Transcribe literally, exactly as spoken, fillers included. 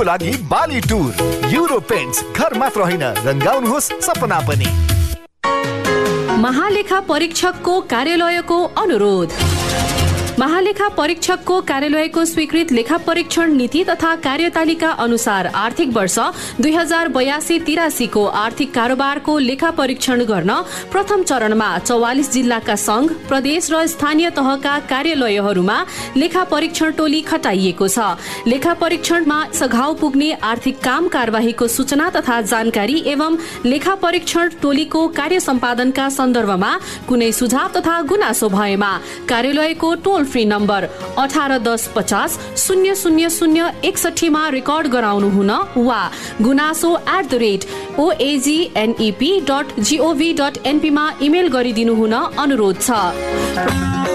को लागि बाली टुर। युरो पेन्ट्स, घर मात्र होइन रंगाउनुहोस् सपना पनि। महालेखा परीक्षकको कार्यालयको अनुरोध। महालेखा परीक्षकको कार्यालयको स्वीकृत लेखा परीक्षण नीति तथा कार्यतालिका अनुसार आर्थिक वर्ष दुई हजार बयासी तिरासी को आर्थिक कारोबारको लेखा परीक्षण गर्न प्रथम चरणमा चौवालिस जिल्लाका संघ, प्रदेश र स्थानीय तहका कार्यालयहरूमा लेखा परीक्षण टोली खटाइएको छ। लेखा परीक्षणमा सघाउ पुग्ने आर्थिक काम कारबाहीको सूचना तथा जानकारी एवं लेखा परीक्षण टोलीको कार्य सम्पादनका सन्दर्भमा कुनै सुझाव तथा गुनासो भएमा कार्यालयको टोल फ्री नम्बर अठार दस पचास शून्य शून्य शून्य एकसठी मा रेकर्ड गराउनु हुन वा गुनासो at the rate ओएजीएनईपी dot gov dot NP मा इमेल गरिदिनु हुन अनुरोध छ।